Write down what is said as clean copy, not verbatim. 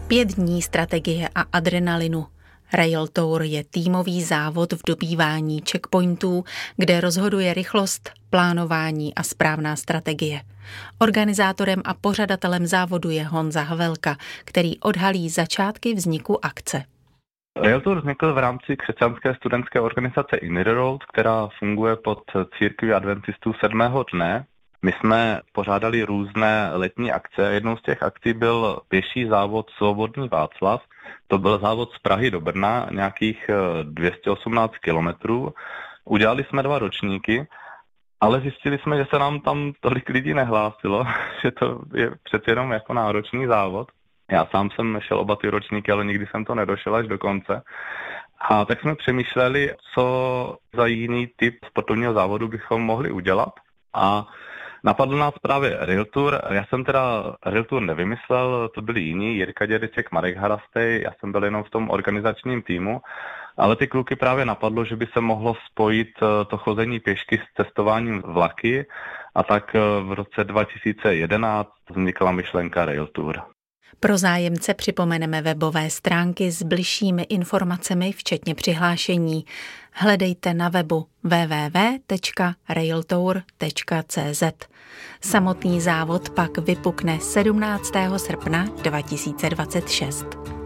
5 dní strategie a adrenalinu. Rail Tour je týmový závod v dobývání checkpointů, kde rozhoduje rychlost, plánování a správná strategie. Organizátorem a pořadatelem závodu je Honza Havelka, který odhalí začátky vzniku akce. Rail Tour vznikl v rámci křesťanské studentské organizace Inner Road, která funguje pod církví adventistů 7. dne. My jsme pořádali různé letní akce. Jednou z těch akcí byl pěší závod Svobodný Václav. To byl závod z Prahy do Brna, nějakých 218 kilometrů. Udělali jsme 2 ročníky, ale zjistili jsme, že se nám tam tolik lidí nehlásilo, že to je přeci jenom jako náročný závod. Já sám jsem šel oba ty ročníky, ale nikdy jsem to nedošel až do konce. A tak jsme přemýšleli, co za jiný typ sportovního závodu bychom mohli udělat. A napadl nás právě Rail Tour. Já jsem teda Rail Tour nevymyslel, to byli jiní, Jirka Dědeček, Marek Harastej, já jsem byl jenom v tom organizačním týmu, ale ty kluky právě napadlo, že by se mohlo spojit to chození pěšky s cestováním vlaky, a tak v roce 2011 vznikla myšlenka Rail Tour. Pro zájemce připomeneme webové stránky s bližšími informacemi, včetně přihlášení. Hledejte na webu www.railtour.cz. Samotný závod pak vypukne 17. srpna 2026.